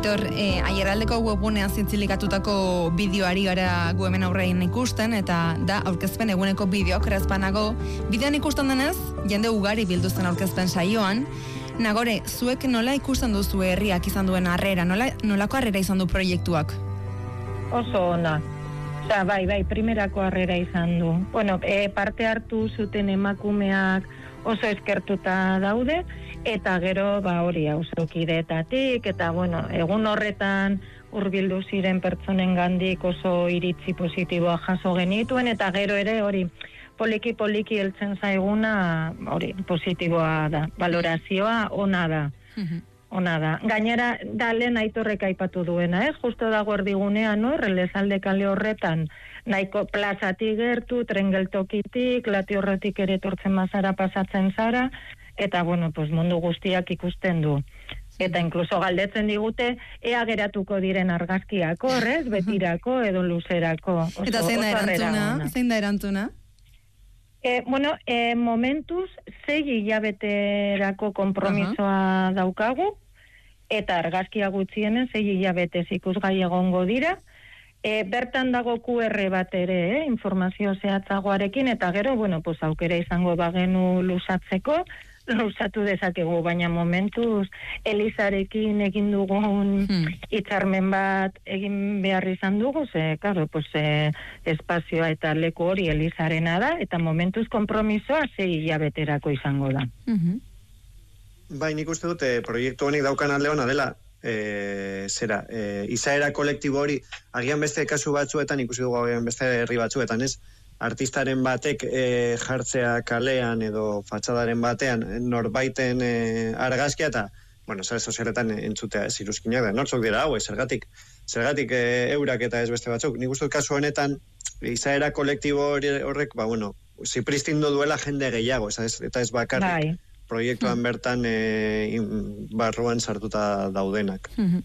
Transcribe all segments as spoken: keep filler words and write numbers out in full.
Aitor, eh, aieraldeko webgunean zintzilikatutako bideoari gara gu hemen aurrein ikusten, eta da aurkezpen eguneko bideoak erazpanago. Bideoan ikusten denez, jende ugari bilduzen aurkezpen saioan. Nagore, zuek nola ikusten duzu herriak izan duen harrera? Nola, nolako harrera izan du proiektuak? Oso ona. Osa, bai, bai, primerako harrera izan du. Bueno, e, parte hartu zuten emakumeak oso eskertuta daude, eta gero, ba, hori, auzokideetatik, eta, bueno, egun horretan hurbildu ziren pertsonen gandik oso iritzi positiboa jaso genituen, eta gero ere, hori, poliki-poliki heltzen zaiguna, hori, positiboa da, valorazioa ona da. Ona da. Gainera, da lehen Aitorrek aipatu duena, eh? Justo dago erdigunean, no? Relezalde kale horretan, nahiko plazatik gertu, tren geltokitik, lati horretik ere tortzen mazara pasatzen zara, eta, bueno, pues mundu guztiak ikusten du. Eta inkluso galdetzen digute, ea geratuko diren argazkiak horrez, betirako edo luzerako. Oso, eta zein da erantzuna? Zein da erantzuna? E, bueno, e, momentuz, zei hilabeterako kompromisoa uh-huh. daukagu, eta argazkia gutxienen zei hilabetez ikusgai egongo dira. E, bertan dago Q R bat ere, eh, informazio zehatzagoarekin, eta gero, bueno, pues aukera izango bagenu luzatzeko, luzatu dezakegu, baina momentuz Elizarekin egin dugun hitzarmen bat egin behar izan dugu, ze, claro, pues, eh, espazioa eta leku hori Elizarena da, eta momentuz kompromisoa zei hilabeterako izango da. Uh-huh. Bai, nik uste dute proiektu honik daukan alde hona dela, e, zera, e, izaera kolektibo hori, agian beste kasu batzuetan, ikusi dugu agian beste herri batzuetan, ez? Artistaren batek e, jartzea kalean edo fatxadaren batean norbaiten e, argazkia eta, bueno, sare sozialetan entzutea ez iruzkinak da, nortzok dira hau, zergatik, zergatik e, eurak eta ez beste batzuk. Nik uste kasu honetan, izaera kolektibo horrek, ba, bueno, zipristindo duela jende gehiago, ez, eta ez bakarrik. Bai. Proiektuan bertan e, in, barruan sartuta daudenak. Mm-hmm.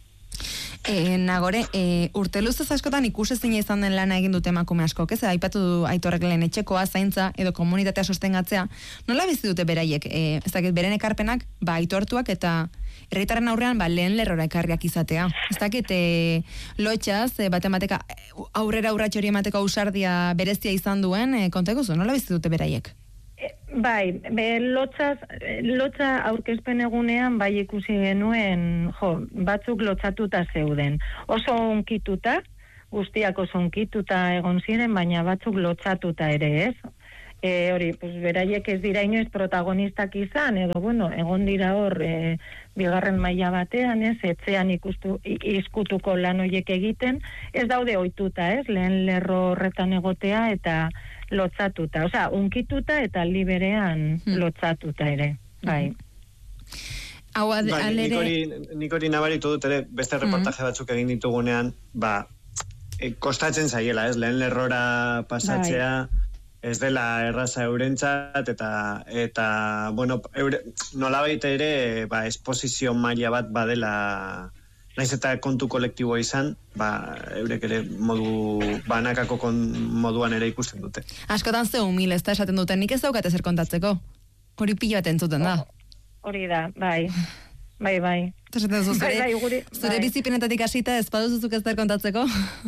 E, Nagore, e, urte luzez askotan ikusezina izan den lana egin dute emakume askok, ez? Aipatu du Aitorrek lehen etxekoa, zaintza edo komunitatea sostengatzea. Nola bizi dute beraiek? E, ez dakit, beren ekarpenak, ba, aitortuak eta herritarren aurrean, ba, lehen lerrora ekarriak izatea. Ez dakit, e, lotxaz, e, bat emateka, aurrera aurratxo hori emateko ausardia berezia izan duen, e, kontaiguzu, nola bizi dute beraiek? Bai, be, lotzaz, lotza aurkezpen egunean bai ikusi genuen, jo, batzuk lotzatuta zeuden. Oso onkituta, guztiak oso onkituta egon ziren, baina batzuk lotzatuta ere, ez? E, hori, pues, beraiek ez dira inoiz protagonistak izan, edo, bueno, egon dira hor, e, bigarren maila batean, ez? Etxean ikustu, izkutuko lan horiek egiten, ez daude ohituta, ez? Lehen lerro horretan egotea eta lotzatuta, osea, unkituta eta liberean hmm. lotzatuta ere, bai. Hau ad, bai, alere... Nikori, nikori nabaritu dut ere, beste reportaje hmm. batzuk egin ditugunean, ba, e, kostatzen zaiela, ez, lehen lerrora pasatzea, bai. Ez dela erraza eurentzat, eta, eta bueno, eure, nolabait ere, ba, esposizio maila bat badela... Naiz eta kontu kolektiboa izan, ba, eurek ere modu banakako kon, moduan ere ikusten dute. Askotan ze humil, ez da esaten duten, nik ez daukate zer kontatzeko. Hori pila bat entzuten da. Hori da, bai. Bai, bai. Esaten zu, zure, bai, bai, guri, zure bai. bizipinetatik hasita ez paduzuzuk ez da kontatzeko?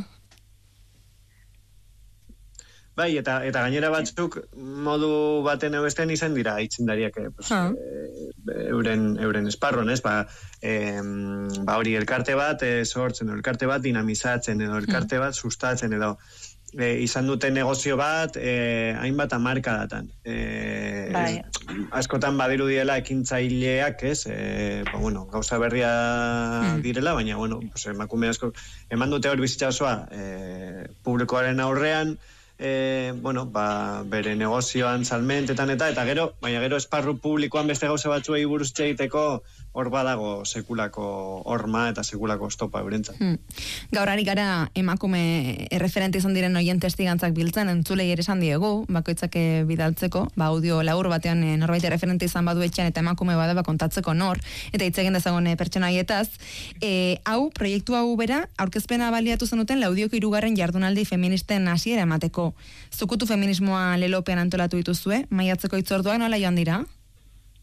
Bai, eta eta gainera batzuk modu baten ebesten izan dira aitzindariak, eh, pues, ah. e, euren, euren esparron, ez? Ba, e, ba hori elkarte bat e, sortzen, edo elkarte bat dinamizatzen, edo elkarte bat sustatzen, edo e, izan dute negozio bat e, hainbat hamarkadatan. E, bai. Askotan badiru diela ekintzaileak, ez? E, ba, bueno, gauza berria hmm. direla, baina, bueno, pues, emakume asko eman dute hor bizitza osoa e, publikoaren aurrean, E, bueno, ba, bere negozioan salmentetan eta eta gero, baina gero esparru publikoan beste gauza batzuei buruz egiteko hor badago sekulako horma eta sekulako estopa eurentzat. Hmm. Gaur ari gara emakume erreferente izan diren oien testigantzak biltzen, entzulei ere esan diegu, bakoitzak bidaltzeko, ba, audio laur batean norbait erreferente izan badu etxean eta emakume bada ba, kontatzeko nor, eta hitz egin dezagun pertsona haietaz. E, hau, proiektu hau bera, aurkezpena baliatu zenuten laudioko hirugarren jardunaldi feministen hasiera emateko. Zukutu feminismoa lelopean antolatu dituzue, maiatzeko hitzorduak nola joan dira?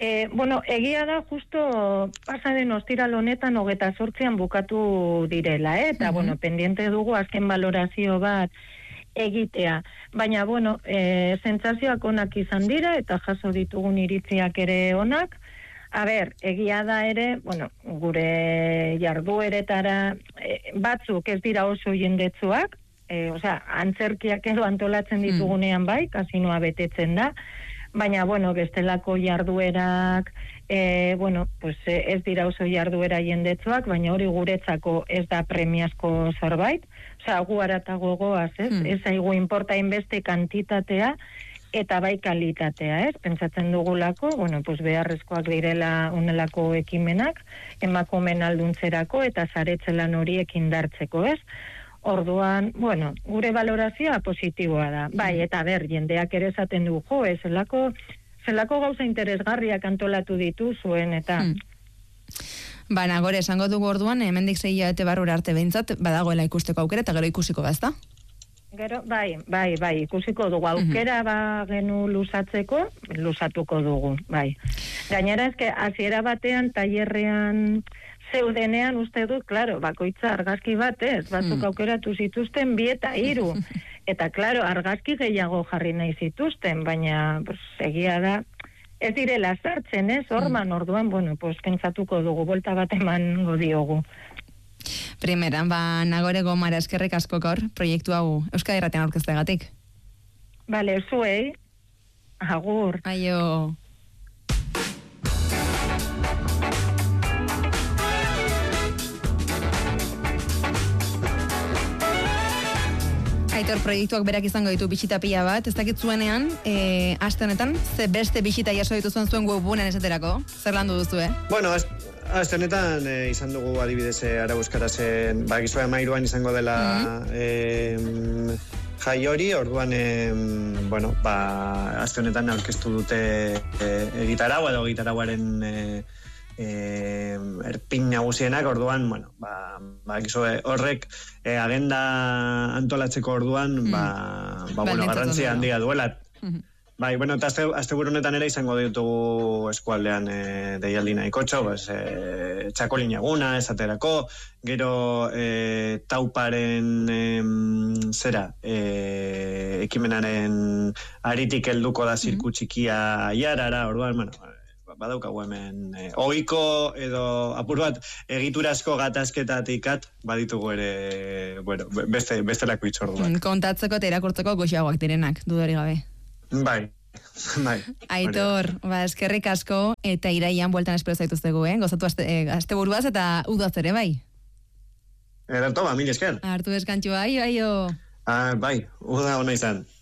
E, bueno, egia da, justo pasaren ostiral honetan hogeta sortzian bukatu direla, eh? Eta, uh-huh. bueno, pendiente dugu azken valorazio bat egitea. Baina, bueno, e, sentsazioak onak izan dira, eta jaso ditugun iritziak ere onak. A ber, egia da ere, bueno, gure jardueretara e, batzuk ez dira oso jendetsuak, e, osea, antzerkiak edo antolatzen ditugunean bai, kasinoa betetzen da, baina, bueno, bestelako jarduerak, e, bueno, pues, ez dira oso jarduera jendetsuak, baina hori guretzako ez da premiazko zerbait. Osea, gu aratago goaz, ez? Hmm. Ez aigu importa inbeste kantitatea, eta bai kalitatea, ez? Pentsatzen dugulako, bueno, pues beharrezkoak direla unelako ekimenak, emakumen alduntzerako, eta zaretzelan horiek indartzeko, ez? Orduan, bueno, gure valorazioa positiboa da. Bai, eta ber, jendeak ere esaten du, jo, ez, zelako, zelako gauza interesgarriak antolatu dituzuen, eta... Hmm. Ba, Nagore, esango dugu orduan, hemendik sei hilabete barrura arte behintzat, badagoela ikusteko aukera, eta gero ikusiko bazta? Gero, bai, bai, bai, ikusiko dugu. Aukera uh-huh. ba genu luzatzeko, luzatuko dugu, bai. Gainera, eske, hasiera batean, tailerrean zeudenean, uste dut, claro, bakoitza argazki batez, batzuk hmm. aukeratu zituzten bi eta hiru. Eta, claro, argazki gehiago jarri nahi zituzten, baina, pues, egia da, ez direla sartzen, ez, orman, hmm. orduan, bueno, pues, pentsatuko dugu, bolta bat emango diogu. Primeran, ba, Nagore Gomara eskerrik asko gaur, proiektu hau Euskadi Irratian aurkezteagatik. Bale, zuei, agur. Aio. Aitor, proiektuak berak izango ditu bisita pila bat, ez dakit zuenean, e, aste honetan, ze beste bisita jaso dituzuen zuen webunean esaterako, zer landu duzu, eh? Bueno, aste honetan e, izan dugu adibidez Arau Euskarazen, ba, gizua amairuan izango dela mm-hmm. e, jai hori, orduan, e, bueno, ba, aste honetan aurkeztu dute e, egitarau edo egitarauaren e, Eh, erpin nagusienak, orduan, bueno, ba, ba horrek eh, agenda antolatzeko orduan, mm. ba, ba, bueno, garrantzia handia duela. Mm-hmm. Bai, bueno, eta azte, azte burunetan ere izango ditugu eskualdean eh, deialdi nahikotxo, pues, eh, txakolin eguna, esaterako, gero eh, tauparen eh, zera, eh, ekimenaren aritik helduko da zirku txikia aiarara, orduan, bueno, badaukagu hemen eh, ohiko edo apur bat egiturazko gatazketatikat baditugu ere, bueno, beste bestelako itzorduak. Kontatzeko eta irakurtzeko goxagoak direnak, dudori gabe. Bai. Bai. Aitor, ba, eskerrik asko eta iraian bueltan espero zaituztegu, eh? Gozatu aste, eh, aste buruaz eta udaz ere, bai? Ederto, ba, mil esker. Hartu deskantxua, aio, aio. Ah, bai, uda hona izan.